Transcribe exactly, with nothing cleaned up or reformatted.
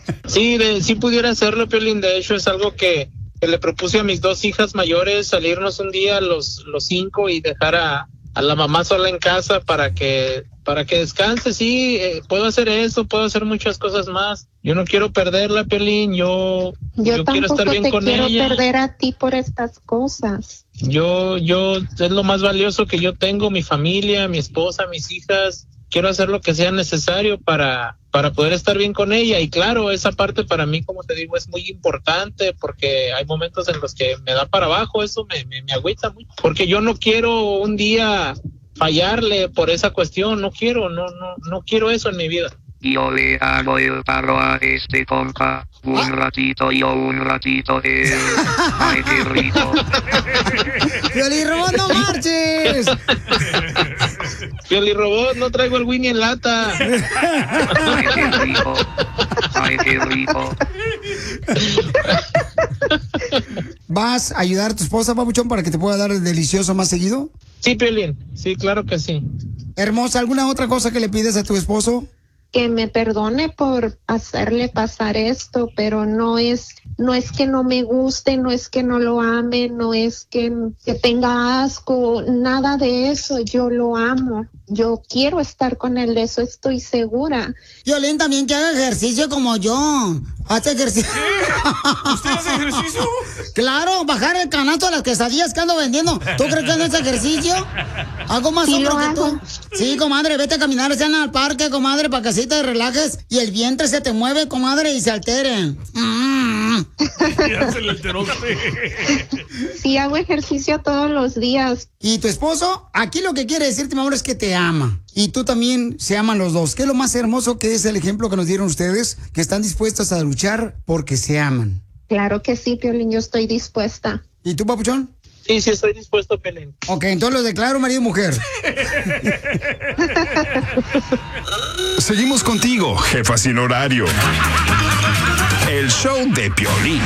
Sí, de, sí pudiera hacerlo, Piolín. De hecho, es algo que, que le propuse a mis dos hijas mayores, salirnos un día los, los cinco y dejar a, a la mamá sola en casa para que para que descanse. Sí, eh, puedo hacer eso, puedo hacer muchas cosas más. Yo no quiero perderla, Piolín. Yo, yo, yo quiero estar bien con ella. Yo tampoco te quiero perder a ti por estas cosas. Yo, yo, es lo más valioso que yo tengo, mi familia, mi esposa, mis hijas. Quiero hacer lo que sea necesario para, para poder estar bien con ella. Y claro, esa parte para mí, como te digo, es muy importante porque hay momentos en los que me da para abajo, eso me, me, me agüita mucho. Porque yo no quiero un día fallarle por esa cuestión, no quiero, no, no, no quiero eso en mi vida. Yo le hago el paro a este compa, un ah. ratito yo, un ratito él. Ay, qué rico. Piolín Robot, no marches. Piolín Robot, no traigo el Winnie en lata. Ay, qué rico. Ay, qué rico. ¿Vas a ayudar a tu esposa, papuchón, para que te pueda dar el delicioso más seguido? Sí, Piolín, sí, claro que sí. Hermosa, ¿alguna otra cosa que le pides a tu esposo? Que me perdone por hacerle pasar esto, pero no es, no es que no me guste, no es que no lo ame, no es que, que tenga asco, nada de eso. Yo lo amo, yo quiero estar con él, de eso estoy segura. Piolín, también que haga ejercicio como yo. Hace ejercicio. ¿Qué? ¿Usted hace ejercicio? Claro, bajar el canasto de las quesadillas que ando vendiendo. ¿Tú crees que no es ejercicio? Hago más sí, otro que hago. tú. Sí, comadre, vete a caminar al parque, comadre, para que así te relajes y el vientre se te mueve, comadre, y se altere. Mm. Ya se le alteró usted. Sí, hago ejercicio todos los días. ¿Y tu esposo? Aquí lo que quiere decirte, mi amor, es que te ama. Y tú también se aman los dos. ¿Qué es lo más hermoso que es el ejemplo que nos dieron ustedes? Que están dispuestos a luchar porque se aman. Claro que sí, Piolín, yo estoy dispuesta. ¿Y tú, papuchón? Sí, sí, estoy dispuesto, Piolín. Ok, entonces lo declaro marido y mujer. Seguimos contigo, jefa sin horario. El show de Piolín.